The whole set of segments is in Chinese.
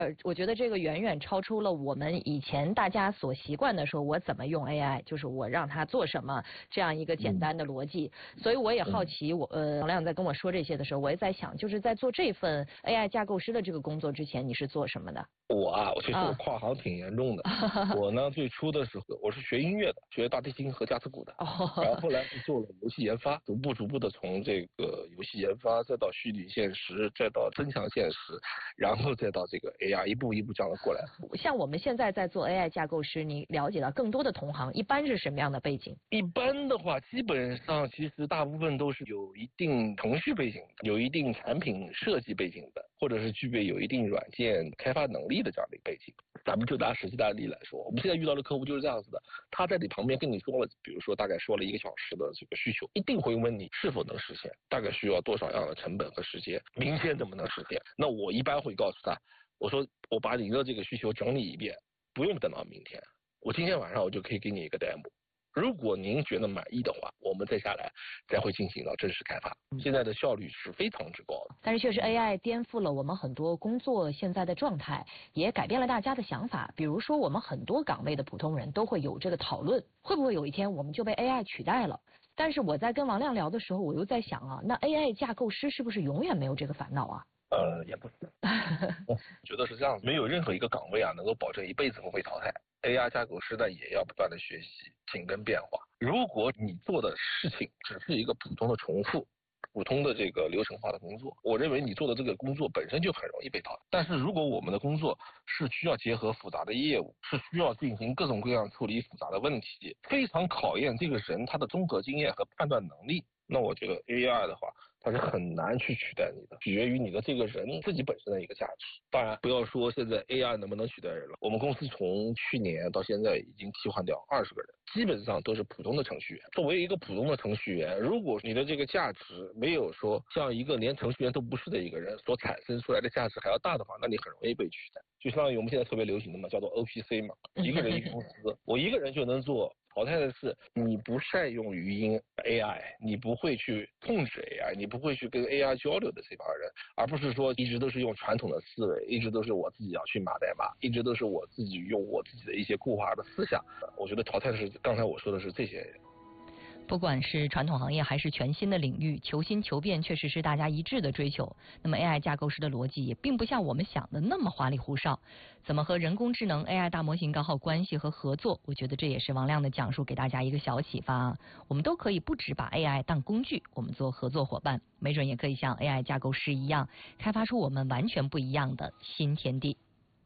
我觉得这个远远超出了我们以前大家所习惯的说我怎么用 AI，就是我让它做什么这样一个简单的逻辑。所以我也好奇，王亮在跟我说这些的时候，我也在想，就是在做这份 AI 架构师的这个工作之前，你是做什么的？ 我其实我跨行挺严重的。我呢最初的时候我是学音乐的，学大提琴和架子鼓的，然后后来是做了游戏研发，逐步的从这个游戏研发，再到虚拟现实，再到增强现实，然后再到这个 AI，一步一步这样过来。 像我们现在在做 AI 架构师，你了解到更多的同行一般是什么样的背景？ 一般的话，基本上其实大部分都是有一定程序背景的，有一定产品设计背景的，或者是具备有一定软件开发能力的这样的一个背景。咱们就拿实际的案例来说，我们现在遇到的客户就是这样子的，他在你旁边跟你说了，比如说大概说了1个小时的这个需求，一定会问你是否能实现，大概需要多少样的成本和时间，明天怎么能实现。那我一般会告诉他，我说我把您的这个需求整理一遍，不用等到明天，我今天晚上我就可以给你一个 demo。如果您觉得满意的话，我们再下来才会进行到正式开发。现在的效率是非常之高的。 但是确实 AI 颠覆了我们很多工作现在的状态，也改变了大家的想法。比如说我们很多岗位的普通人都会有这个讨论，会不会有一天我们就被 AI 取代了？但是我在跟王亮聊的时候，我又在想啊，那 AI 架构师是不是永远没有这个烦恼啊？ 也不是，我觉得是这样子，没有任何一个岗位能够保证一辈子不被淘汰。AI 架构师呢也要不断的学习，紧跟变化。如果你做的事情只是一个普通的重复，普通的这个流程化的工作，我认为你做的这个工作本身就很容易被淘汰。但是如果我们的工作是需要结合复杂的业务，是需要进行各种各样处理复杂的问题，非常考验这个人他的综合经验和判断能力，那我觉得 AI 的话，它是很难去取代你的，取决于你的这个人自己本身的一个价值。当然，不要说现在 AI 能不能取代人了，我们公司从去年到现在已经替换掉20个人，基本上都是普通的程序员。作为一个普通的程序员，如果你的这个价值没有说像一个连程序员都不是的一个人所产生出来的价值还要大的话，那你很容易被取代。就相当于我们现在特别流行的嘛，叫做 OPC 嘛，一个人一个公司，我一个人就能做。淘汰的是你不善用语音 AI， 你不会去控制 AI， 你不会去跟 AI 交流的这帮人，而不是说一直都是用传统的思维，一直都是我自己要去码代码，一直都是我自己用我自己的一些固化的思想。我觉得淘汰的是刚才我说的是这些人。 不管是传统行业还是全新的领域，求新求变确实是大家一致的追求。那么 AI 架构师的逻辑也并不像我们想的那么花里胡哨。怎么和人工智能 AI 大模型搞好关系和合作，我觉得这也是王亮的讲述给大家一个小启发啊。我们都可以不只把 AI 当工具，我们做合作伙伴，没准也可以像 AI 架构师一样，开发出我们完全不一样的新天地。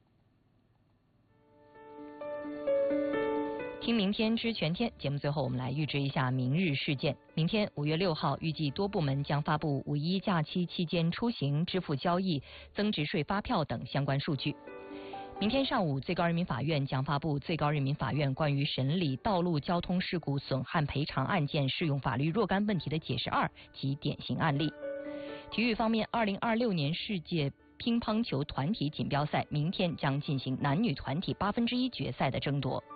听明天知全天节目，最后我们来预知一下明日事件。明天5月6号，预计多部门将发布五一假期期间出行、支付交易、增值税发票等相关数据。明天上午，最高人民法院将发布最高人民法院关于审理道路交通事故损害赔偿案件适用法律若干问题的解释2及典型案例。体育方面，2026年世界乒乓球团体锦标赛明天将进行男女团体1/8决赛的争夺。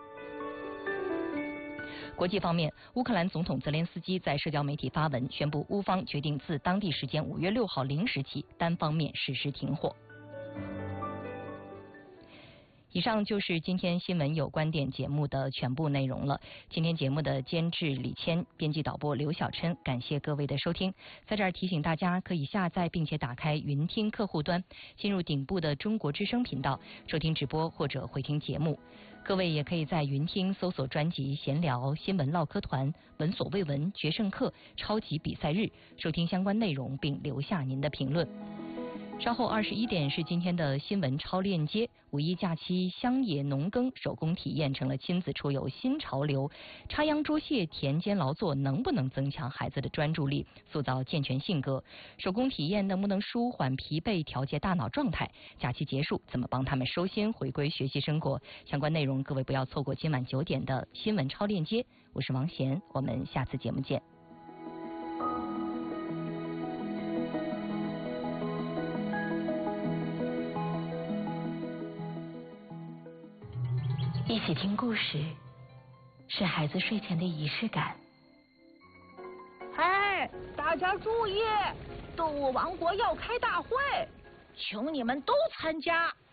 国际方面，乌克兰总统泽连斯基在社交媒体发文宣布，乌方决定自当地时间5月6号0时起单方面实施停火。以上就是今天新闻有观点节目的全部内容了。今天节目的监制李谦，编辑导播刘小琛，感谢各位的收听。在这儿提醒大家，可以下载并且打开云听客户端，进入顶部的中国之声频道，收听直播或者回听节目。各位也可以在云听搜索专辑闲聊、新闻唠嗑团、闻所未闻、决胜课、超级比赛日，收听相关内容并留下您的评论。稍后21点是今天的新闻超链接。五一假期乡野农耕手工体验成了亲子出游新潮流。插秧捉蟹、田间劳作能不能增强孩子的专注力，塑造健全性格？手工体验能不能舒缓疲惫，调节大脑状态？假期结束怎么帮他们收心，回归学习生活？相关内容各位不要错过今晚9点的新闻超链接。我是王贤，我们下次节目见。一起听故事，是孩子睡前的仪式感。 哎，大家注意，动物王国要开大会，请你们都参加。